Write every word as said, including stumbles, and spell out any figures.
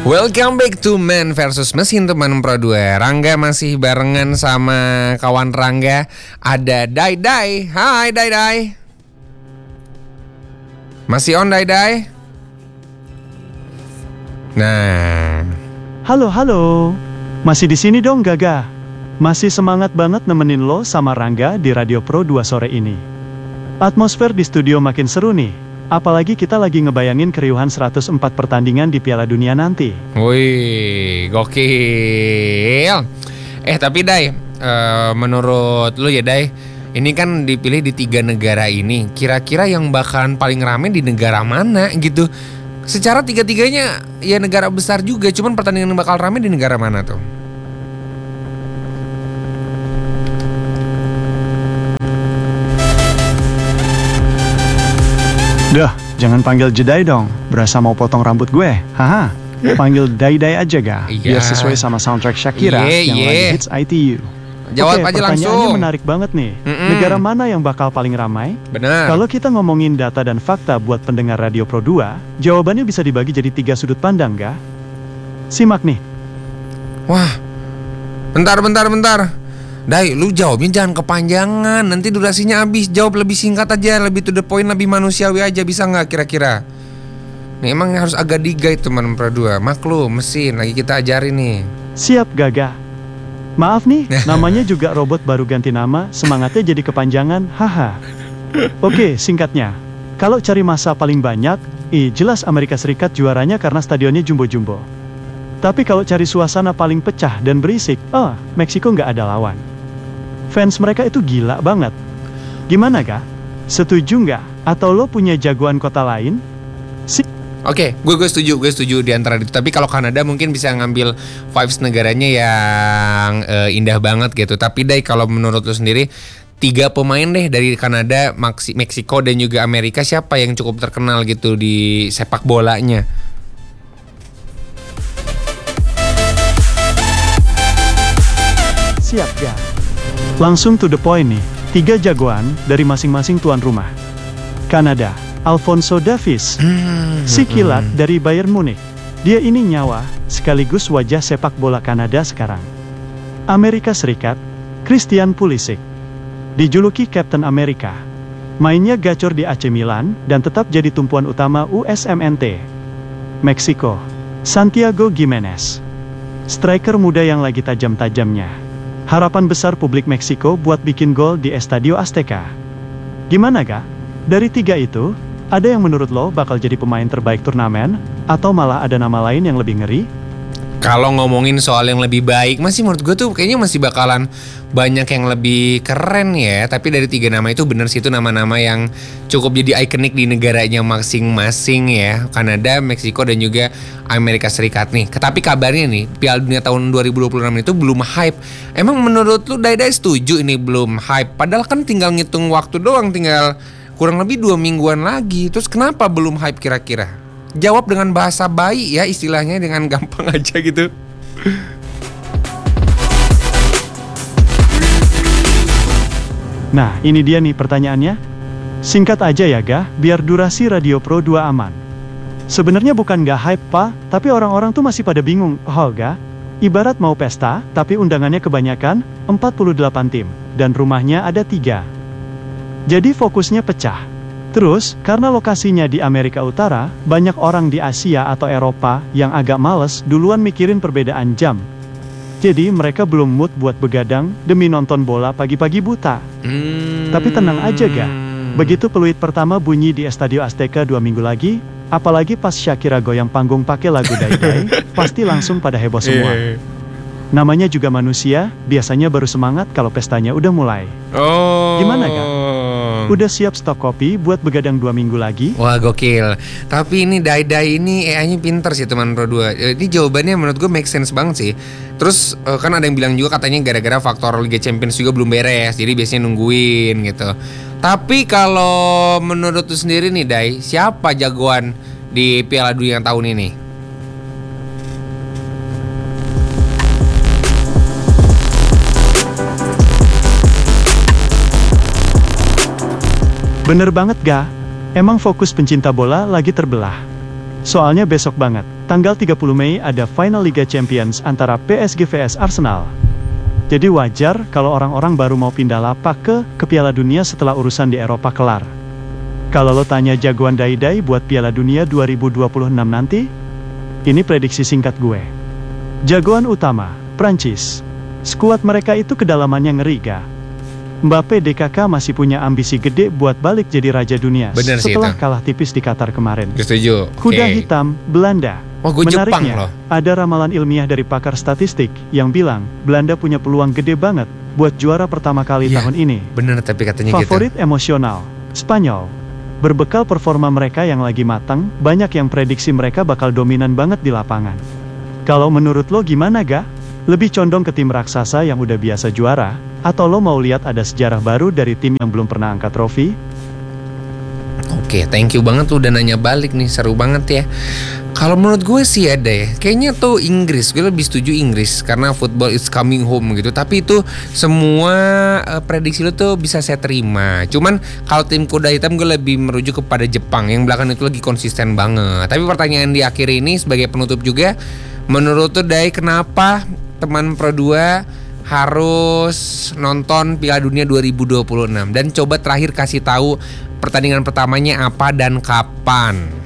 Welcome back to Man versus Mesin teman Pro dua. Rangga masih barengan sama kawan Rangga. Ada Dai Dai. Hai Dai Dai. Masih on Dai Dai? Nah. Halo halo. Masih di sini dong Gaga. Masih semangat banget nemenin lo sama Rangga di Radio Pro dua sore ini. Atmosfer di studio makin seru nih. Apalagi kita lagi ngebayangin keriuhan seratus empat pertandingan di Piala Dunia nanti. Wih, gokil. Eh tapi Dai, uh, menurut lu ya Dai, ini kan dipilih di tiga negara ini. Kira-kira yang bakalan paling rame di negara mana gitu? Secara tiga-tiganya ya negara besar juga, cuman pertandingan yang bakal rame di negara mana tuh? Dah, jangan panggil Jedai dong. Berasa mau potong rambut gue. Haha. Panggil Dai-Dai aja ga. Iya. Biar sesuai sama soundtrack Shakira Iya, yang iya. lagi hits I T U. Jawab Oke, aja pertanyaannya langsung. menarik banget nih. Mm-mm. Negara mana yang bakal paling ramai? Benar. Kalau kita ngomongin data dan fakta buat pendengar Radio Pro dua, jawabannya bisa dibagi jadi tiga sudut pandang ga? Simak nih. Wah, bentar, bentar, bentar. Dai, lu jawabnya jangan kepanjangan. Nanti durasinya habis. Jawab lebih singkat aja, lebih to the point, lebih manusiawi aja. Bisa nggak kira-kira? Nih emang harus agak digait teman Pro dua. Maklum, mesin lagi kita ajarin nih. Siap Gaga. Maaf nih, namanya juga robot baru ganti nama, semangatnya jadi kepanjangan, haha. Oke, singkatnya. Kalau cari massa paling banyak, ih jelas Amerika Serikat juaranya karena stadionnya jumbo-jumbo. Tapi kalau cari suasana paling pecah dan berisik, oh, Meksiko nggak ada lawan. Fans mereka itu gila banget. Gimana Kak? Setuju nggak? Atau lo punya jagoan kota lain? Si Oke, gue gue setuju, gue setuju di antara itu. Tapi kalau Kanada mungkin bisa ngambil vibes negaranya yang eh, indah banget gitu. Tapi Dai, kalau menurut lu sendiri, tiga pemain deh dari Kanada, Maksi- Meksiko dan juga Amerika, siapa yang cukup terkenal gitu di sepak bolanya? Siap gak? Langsung to the point nih. Tiga jagoan dari masing-masing tuan rumah. Kanada, Alphonso Davies. Si kilat dari Bayern Munich. Dia ini nyawa, sekaligus wajah sepak bola Kanada sekarang. Amerika Serikat, Christian Pulisic. Dijuluki Captain America. Mainnya gacor di A C Milan, dan tetap jadi tumpuan utama U S M N T. Meksiko, Santiago Gimenez. Striker muda yang lagi tajam-tajamnya. Harapan besar publik Meksiko buat bikin gol di Estadio Azteca. Gimana Kak? Dari tiga itu, ada yang menurut lo bakal jadi pemain terbaik turnamen? Atau malah ada nama lain yang lebih ngeri? Kalau ngomongin soal yang lebih baik, masih menurut gue tuh kayaknya masih bakalan banyak yang lebih keren ya. Tapi dari tiga nama itu bener sih, itu nama-nama yang cukup jadi ikonik di negaranya masing-masing ya. Kanada, Meksiko dan juga Amerika Serikat nih. Tapi kabarnya nih, Piala Dunia tahun dua ribu dua puluh enam itu belum hype. Emang menurut lu Dai-Dai setuju ini belum hype? Padahal kan tinggal ngitung waktu doang, tinggal kurang lebih dua mingguan lagi. Terus kenapa belum hype kira-kira? Jawab dengan bahasa bayi ya, istilahnya dengan gampang aja gitu. Nah, ini dia nih pertanyaannya. Singkat aja ya Ga, biar durasi Radio Pro dua aman. Sebenarnya bukan gak hype Pak, tapi orang-orang tuh masih pada bingung. Oh Ga, ibarat mau pesta, tapi undangannya kebanyakan, empat puluh delapan tim, dan rumahnya ada tiga. Jadi fokusnya pecah. Terus, karena lokasinya di Amerika Utara, banyak orang di Asia atau Eropa yang agak males duluan mikirin perbedaan jam. Jadi mereka belum mood buat begadang demi nonton bola pagi-pagi buta. Hmm. Tapi tenang aja Ga, begitu peluit pertama bunyi di Estadio Azteca dua minggu lagi, apalagi pas Shakira goyang panggung pakai lagu Dai-Dai, pasti langsung pada heboh semua. Namanya juga manusia, biasanya baru semangat kalau pestanya udah mulai. Oh. Gimana Ga? Udah siap stok kopi buat begadang dua minggu lagi? Wah gokil. Tapi ini Dai-Dai ini A I-nya pinter sih teman Pro dua. Ini jawabannya menurut gue make sense banget sih. Terus kan ada yang bilang juga katanya gara-gara faktor Liga Champions juga belum beres, jadi biasanya nungguin gitu. Tapi kalau menurut lu sendiri nih Dai, siapa jagoan di Piala Dunia tahun ini? Bener banget Ga, emang fokus pencinta bola lagi terbelah. Soalnya besok banget, Tanggal tiga puluh Mei ada final Liga Champions antara P S G vs Arsenal. Jadi wajar kalau orang-orang baru mau pindah lapak ke ke Piala Dunia setelah urusan di Eropa kelar. Kalau lo tanya jagoan Dai-Dai buat Piala Dunia dua ribu dua puluh enam nanti, ini prediksi singkat gue. Jagoan utama, Prancis. Skuad mereka itu kedalamannya ngeri ga. Mbappe D K K masih punya ambisi gede buat balik jadi raja dunia Bener sih setelah itu. kalah tipis di Qatar kemarin. Setuju. Kuda Oke. hitam, Belanda. Wah, gue Jepang Menariknya, loh. ada ramalan ilmiah dari pakar statistik yang bilang Belanda punya peluang gede banget buat juara pertama kali Iya, tahun ini. Bener tapi katanya Favorit gitu. emosional, Spanyol. Berbekal performa mereka yang lagi matang, banyak yang prediksi mereka bakal dominan banget di lapangan. Kalau menurut lo gimana ga? Lebih condong ke tim raksasa yang udah biasa juara, atau lo mau lihat ada sejarah baru dari tim yang belum pernah angkat trofi? Oke, thank you banget lu udah nanya balik nih, seru banget ya. Kalau menurut gue sih ada ya, kayaknya tuh Inggris, gue lebih setuju Inggris karena football is coming home gitu. Tapi itu semua uh, prediksi lu tuh bisa saya terima. Cuman kalau tim kuda hitam gue lebih merujuk kepada Jepang yang belakang itu lagi konsisten banget. Tapi pertanyaan di akhir ini sebagai penutup juga, menurut tuh Dai kenapa teman Pro dua harus nonton Piala Dunia dua ribu dua puluh enam? Dan coba terakhir kasih tahu pertandingan pertamanya apa dan kapan.